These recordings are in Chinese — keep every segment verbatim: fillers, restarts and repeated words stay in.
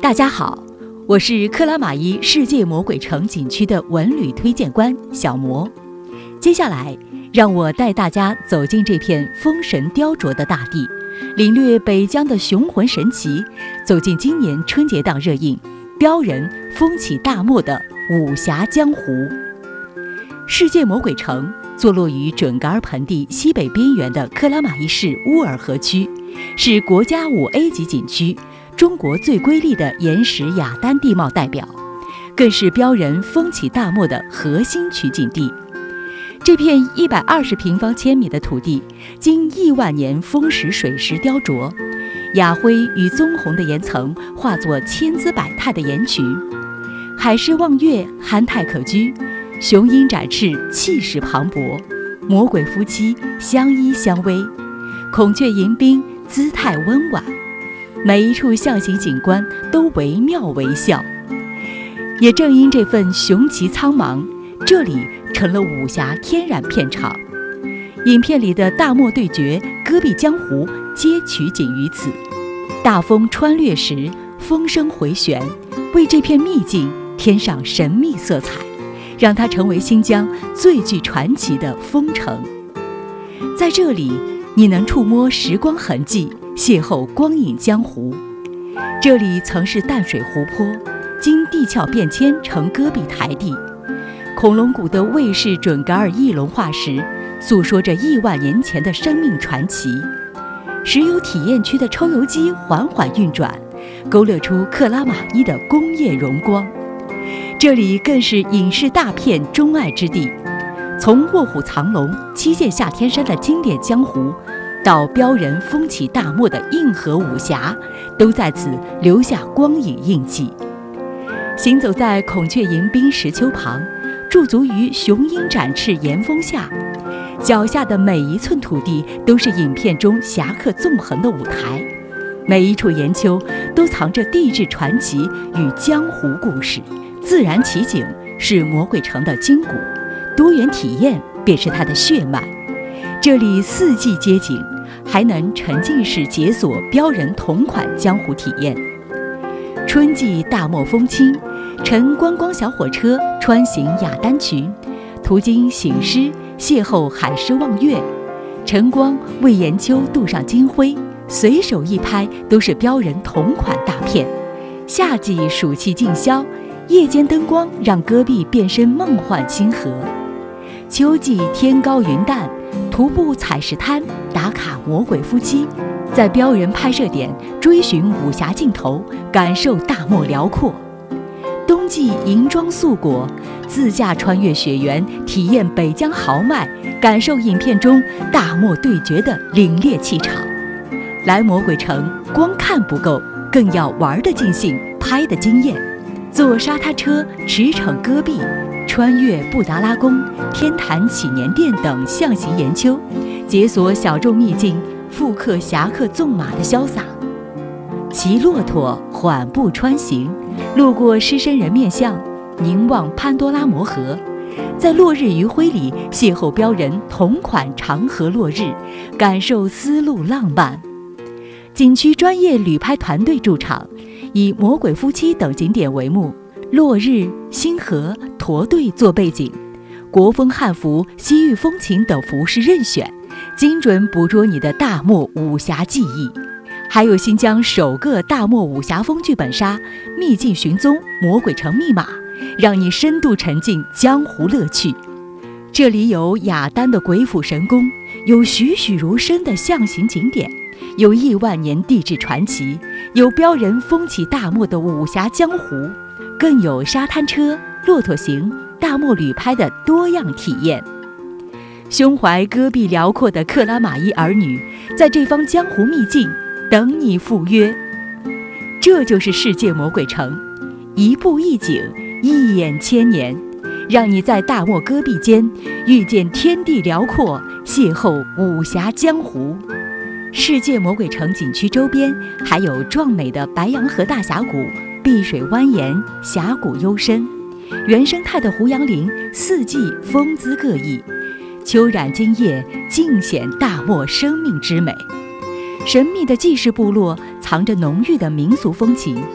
大家好，我是克拉玛依世界魔鬼城景区的文旅推荐官小魔。接下来，让我带大家走进这片风神雕琢的大地，领略北疆的雄浑神奇，走进今年春节档热映标人风起大漠的武侠江湖。世界魔鬼城坐落于准噶尔盆地西北边缘的克拉玛依市乌尔河区，是国家五 A 级景区，中国最瑰丽的岩石雅丹地貌代表，更是标人风起大漠的核心取景地。这片一百二十平方千米的土地，经亿万年风蚀水石雕琢，雅灰与棕红的岩层化作千姿百态的岩群，海狮望月，憨态可掬，雄鹰展翅，气势磅礴，魔鬼夫妻相依相偎，孔雀迎宾，姿态温婉，每一处象形景观都惟妙惟肖。也正因这份雄奇苍茫，这里成了武侠天然片场。影片里的大漠对决、戈壁江湖皆取景于此。大风穿掠时，风声回旋，为这片秘境添上神秘色彩，让它成为新疆最具传奇的风城。在这里，你能触摸时光痕迹，邂逅光影江湖。这里曾是淡水湖泊，经地壳变迁成戈壁台地。恐龙谷的卫氏准噶尔翼龙化石诉说着亿万年前的生命传奇。石油体验区的抽油机缓缓运转，勾勒出克拉玛依的工业荣光。这里更是影视大片钟爱之地，从卧虎藏龙、七剑下天山的经典江湖，到标人风起大漠的硬核武侠，都在此留下光影印记。行走在孔雀迎宾石丘旁，驻足于雄鹰展翅岩峰下，脚下的每一寸土地都是影片中侠客纵横的舞台，每一处岩丘都藏着地质传奇与江湖故事。自然奇景是魔鬼城的筋骨，多元体验便是它的血脉。这里四季皆景，还能沉浸式解锁标人同款江湖体验。春季大漠风轻，乘观光小火车穿行雅丹群，途经醒狮，邂逅海狮望月，晨光为岩丘镀上金辉，随手一拍都是标人同款大片。夏季暑气尽消，夜间灯光让戈壁变身梦幻星河。秋季天高云淡，徒步采石滩，打卡魔鬼夫妻，在标人拍摄点追寻武侠镜头，感受大漠辽阔。冬季银装素裹，自驾穿越雪原，体验北疆豪迈，感受影片中大漠对决的凛冽气场。来魔鬼城光看不够，更要玩得尽兴，拍得惊艳。坐沙滩车驰骋戈壁，穿越布达拉宫、天坛祈年殿等象形岩丘，解锁小众秘境，复刻侠客纵马的潇洒。骑骆驼缓步穿行，路过狮身人面像，凝望潘多拉魔盒，在落日余晖里邂逅标人同款长河落日，感受丝路浪漫。景区专业旅拍团队驻场，以魔鬼夫妻等景点为幕，落日、星河、驼队做背景，国风汉服、西域风情等服饰任选，精准捕捉你的大漠武侠记忆。还有新疆首个大漠武侠风剧本杀《秘境寻踪：魔鬼城密码》，让你深度沉浸江湖乐趣。这里有雅丹的鬼斧神工，有栩栩如生的象形景点，有亿万年地质传奇，有标人风起大漠的武侠江湖，更有沙滩车、骆驼行、大漠旅拍的多样体验。胸怀戈壁辽阔的克拉玛依儿女，在这方江湖秘境等你赴约。这就是世界魔鬼城，一步一景，一眼千年，让你在大漠戈壁间遇见天地辽阔，邂逅武侠江湖。世界魔鬼城景区周边还有壮美的白洋河大峡谷，碧水蜿蜒，峡谷幽深，原生态的胡杨林，四季风姿各异，秋染金叶，尽显大漠生命之美。神秘的纪氏部落藏着浓郁的民俗风情，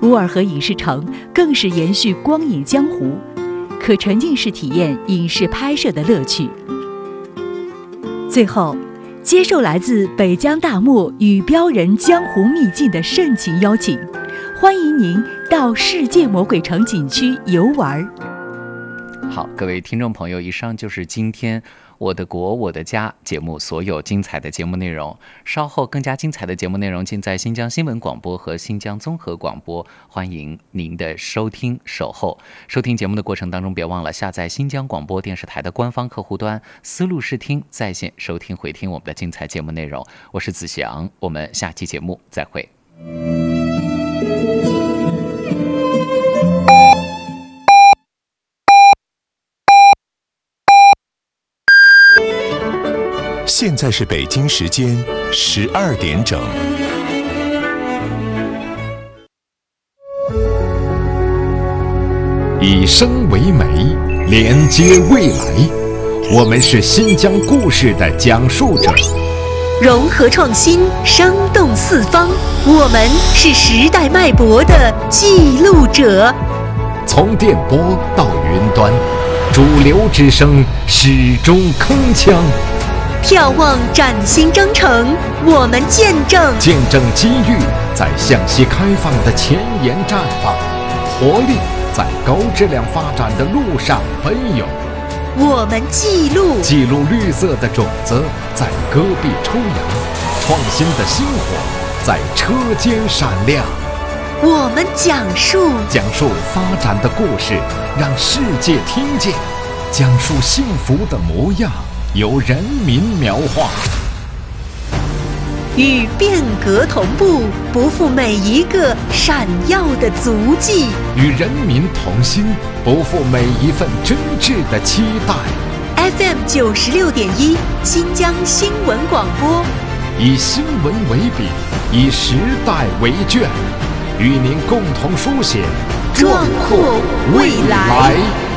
乌尔河影视城更是延续光影江湖，可沉浸式体验影视拍摄的乐趣。最后，接受来自北疆大漠与标人江湖秘境的盛情邀请，欢迎您到世界魔鬼城景区游玩。 好，各位听众朋友，以上就是今天我的国我的家节目所有精彩的节目内容。稍后更加精彩的节目内容尽在新疆新闻广播和新疆综合广播，欢迎您的收听守候。收听节目的过程当中，别忘了下载新疆广播电视台的官方客户端思路视听，在线收听回听我们的精彩节目内容。我是子祥，我们下期节目再会。 现在是北京时间十二点整。 以声为媒，连接未来。我们是新疆故事的讲述者， 融合创新，生动四方。我们是时代脉搏的记录者。 从电波到云端，主流之声始终铿锵。 眺望崭新征程，我们见证见证机遇在向西开放的前沿绽放，活力在高质量发展的路上奔涌。 我们记录记录绿色的种子在戈壁抽芽，创新的星火在车间闪亮。 我们讲述讲述发展的故事，让世界听见，讲述幸福的模样，由人民描画， 与变革同步，不负每一个闪耀的足迹； 与人民同心，不负每一份真挚的期待。 F M 九十六点一，新疆新闻广播， 以新闻为笔，以时代为卷，与您共同书写壮阔未来。